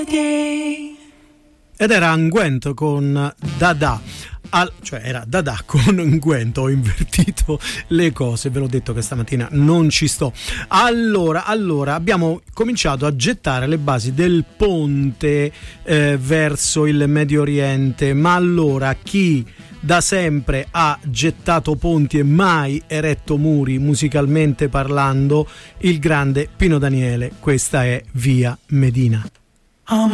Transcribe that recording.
Ed era Unguento con Dada. Cioè era Dada con Unguento, ho invertito le cose, ve l'ho detto che stamattina non ci sto. Allora abbiamo cominciato a gettare le basi del ponte verso il Medio Oriente, ma allora chi da sempre ha gettato ponti e mai eretto muri musicalmente parlando? Il grande Pino Daniele. Questa è Via Medina.